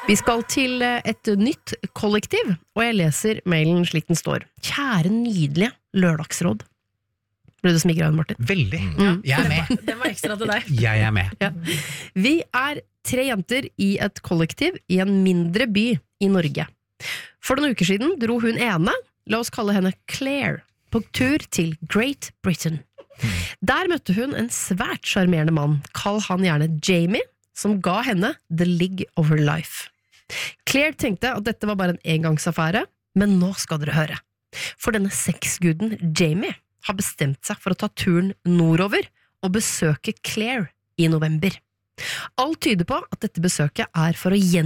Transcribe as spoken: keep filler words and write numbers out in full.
Vi skal til et nytt kollektiv, og jeg leser mailen slik den står. Kjære nydelige lørdagsråd. Ble du smigret, Martin? Veldig. Mm. Jeg er med. Det var ekstra til deg. Jeg er med. Ja. Vi er tre jenter i et kollektiv i en mindre by i Norge. For noen uker siden dro hun ene, la oss kalle henne Claire, på tur til Great Britain. Mm. Der møtte hun en svært charmerende mann, kall han gjerne Jamie, som ga henne the lig of her life. Claire tenkte at dette var bare en engangsaffære, men nå skal dere høre. For denne sexguden Jamie har bestemt seg for å ta turen nordover og besøke Claire i november. Alt tyder på at dette besøket er for å gjennomføre